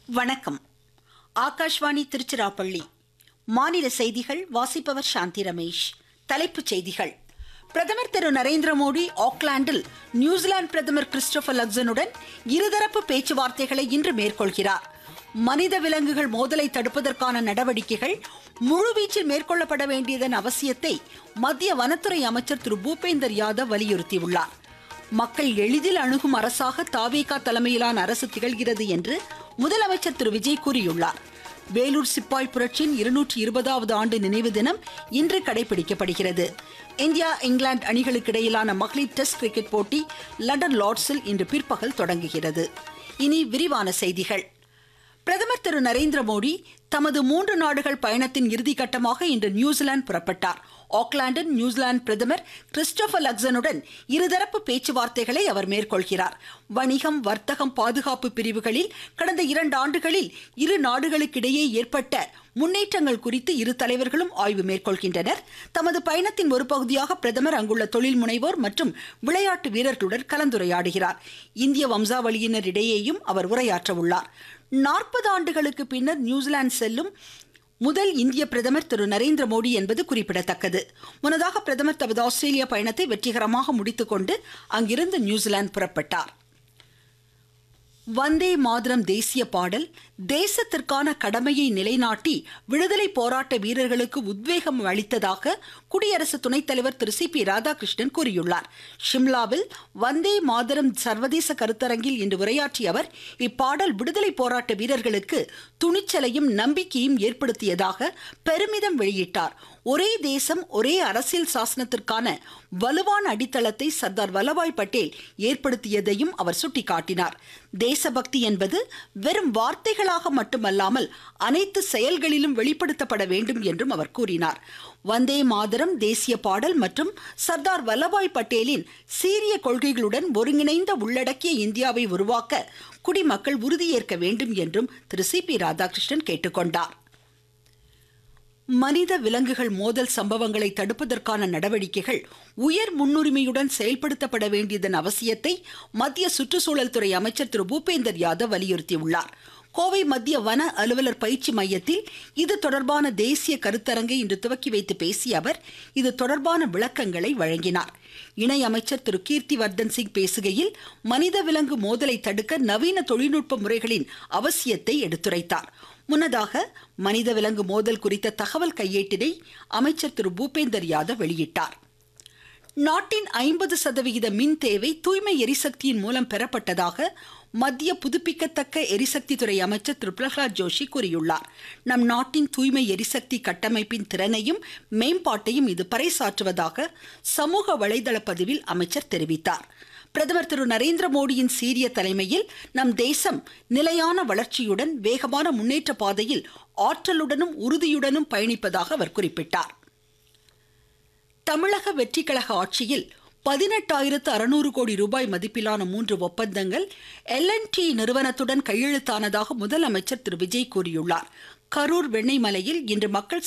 வணக்கம். ஆகாஷ்வாணி திருச்சிராப்பள்ளி. மாநில செய்திகள் வாசிப்பவர் சாந்தி ரமேஷ். தலைப்புச் செய்திகள். பிரதமர் திரு நரேந்திர மோடி ஆக்லாந்தில் நியூசிலாந்து பிரதமர் கிறிஸ்டோபர் லக்சனுடன் இருதரப்பு பேச்சுவார்த்தைகளை இன்று மேற்கொள்கிறார். மனித விலங்குகள் மோதலை தடுப்பதற்கான நடவடிக்கைகள் முழுவீச்சில் மேற்கொள்ளப்பட வேண்டியதன் அவசியத்தை மத்திய வனத்துறை அமைச்சர் திரு பூபேந்தர் யாதவ் வலியுறுத்தியுள்ளார். மக்கள் எளிதில் அணுகும் அரசாக தாவேகா தலைமையிலான அரசு திகழ்கிறது என்று முதலமைச்சர் திரு விஜய் கூறியுள்ளார். வேலூர் சிப்பாய் புரட்சியின் 220வது ஆண்டு நினைவு தினம் இன்று கடைபிடிக்கப்படுகிறது. இந்தியா இங்கிலாந்து அணிகளுக்கு இடையிலான மகளிர் டெஸ்ட் கிரிக்கெட் போட்டி லண்டன் லார்ட்ஸில் இன்று பிற்பகல் தொடங்குகிறது. இனி விரிவான செய்திகள். பிரதமர் திரு நரேந்திர மோடி தமது 3 நாடுகள் பயணத்தின் இறுதிக்கட்டமாக இன்று நியூசிலாந்து புறப்பட்டார். ஆக்லாந்தில் நியூசிலாந்து பிரதமர் கிறிஸ்டோபர் லக்சனுடன் இருதரப்பு பேச்சுவார்த்தைகளை அவர் மேற்கொள்கிறார். வணிகம், வர்த்தகம், பாதுகாப்பு பிரிவுகளில் கடந்த 2 ஆண்டுகளில் இரு நாடுகளுக்கிடையே ஏற்பட்ட முன்னேற்றங்கள் குறித்து இரு தலைவர்களும் ஆய்வு மேற்கொள்கின்றனர். தமது பயணத்தின் ஒரு பகுதியாக பிரதமர் அங்குள்ள தொழில் முனைவோர் மற்றும் விளையாட்டு வீரர்களுடன் கலந்துரையாடுகிறார். இந்திய வம்சாவளியினர் இடையேயும் அவர் உரையாற்ற உள்ளார். 40 ஆண்டுகளுக்கு பின்னர் நியூசிலாந்து செல்லும் முதல் இந்திய பிரதமர் திரு நரேந்திர மோடி என்பது குறிப்பிடத்தக்கது. முன்னதாக பிரதமர் தமது ஆஸ்திரேலியா பயணத்தை வெற்றிகரமாக முடித்துக்கொண்டு அங்கிருந்து நியூசிலாந்து புறப்பட்டார். வந்தே மாதரம் தேசிய பாடல் தேசத்திற்கான கடமையை நிலைநாட்டி விடுதலை போராட்ட வீரர்களுக்கு உத்வேகம் அளித்ததாக குடியரசு துணைத் தலைவர் திரு சி.பி. ராதாகிருஷ்ணன் கூறியுள்ளார். ஷிம்லாவில் வந்தே மாதரம் சர்வதேச கருத்தரங்கில் இன்று உரையாற்றிய அவர், இப்பாடல் விடுதலை போராட்ட வீரர்களுக்கு துணிச்சலையும் நம்பிக்கையும் ஏற்படுத்தியதாக பெருமிதம் வெளியிட்டார். ஒரே தேசம் ஒரே அரசியல் சாசனத்திற்கான வலுவான அடித்தளத்தை சர்தார் வல்லபாய் பட்டேல் ஏற்படுத்தியதையும் அவர் சுட்டிக்காட்டினார். தேசபக்தி என்பது வெறும் வார்த்தைகளாக மட்டுமல்லாமல் அனைத்து செயல்களிலும் வெளிப்படுத்தப்பட வேண்டும் என்றும் அவர் கூறினார். வந்தே மாதரம் தேசிய பாடல் மற்றும் சர்தார் வல்லபாய் பட்டேலின் சீரிய கொள்கைகளுடன் ஒருங்கிணைந்த உள்ளடக்கிய இந்தியாவை உருவாக்க குடிமக்கள் உறுதியேற்க வேண்டும் என்றும் திரு சி.பி. ராதாகிருஷ்ணன் கேட்டுக்கொண்டார். மனித விலங்குகள் மோதல் சம்பவங்களை தடுப்பதற்கான நடவடிக்கைகள் உயர் முன்னுரிமையுடன் செயல்படுத்தப்பட வேண்டியதன் அவசியத்தை மத்திய சுற்றுச்சூழல் துறை அமைச்சர் திரு பூபேந்தர் யாதவ் வலியுறுத்தியுள்ளார். கோவை மத்திய வன அலுவலர் பயிற்சி மையத்தில் இது தொடர்பான தேசிய கருத்தரங்கை இன்று துவக்கி வைத்து பேசிய அவர் இது தொடர்பான விளக்கங்களை வழங்கினார். இணை அமைச்சர் திரு கீர்த்திவர்தன் சிங் பேசுகையில் மனித விலங்கு மோதலை தடுக்க நவீன தொழில்நுட்ப முறைகளின் அவசியத்தை எடுத்துரைத்தார். முன்னதாக மனித விலங்கு மோதல் குறித்த தகவல் கையேட்டினை அமைச்சர் திரு பூபேந்தர் யாதவ் வெளியிட்டார். நாட்டின் 50% மின் தேவை தூய்மை எரிசக்தியின் மூலம் பெறப்பட்டதாக மத்திய புதுப்பிக்கத்தக்க எரிசக்தி துறை அமைச்சர் திரு பிரகலாத் ஜோஷி கூறியுள்ளார். நம் நாட்டின் தூய்மை எரிசக்தி கட்டமைப்பின் திறனையும் மேம்பாட்டையும் இது பறைசாற்றுவதாக சமூக வலைதள பதிவில் அமைச்சர் தெரிவித்தார். பிரதமர் திரு நரேந்திர மோடியின் சீரிய தலைமையில் நம் தேசம் நிலையான வளர்ச்சியுடன் வேகமான முன்னேற்ற பாதையில் ஆற்றலுடனும் உறுதியுடனும் பயணிப்பதாக அவர் குறிப்பிட்டார். தமிழக வெற்றிக்கழக ஆட்சியில் 18,600 கோடி ரூபாய் மதிப்பிலான 3 ஒப்பந்தங்கள் L&T நிறுவனத்துடன் கையெழுத்தானதாக முதலமைச்சர் திரு விஜய் கூறியுள்ளார். கரூர் வெண்ணெய்மலையில் இன்று மக்கள்